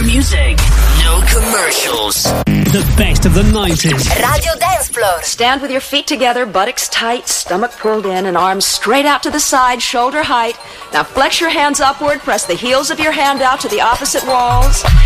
music, no commercials. The best of the 90s. Radio Dance Floor. Stand with your feet together, buttocks tight, stomach pulled in, and arms straight out to the side, shoulder height. Now flex your hands upward, press the heels of your hand out to the opposite walls.